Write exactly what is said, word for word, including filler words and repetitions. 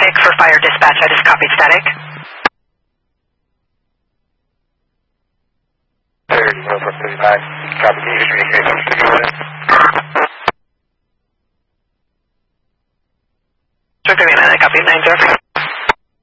Vic for fire dispatch. I just copied static. thirty, Northwest thirty-nine. Copy, can you hear me?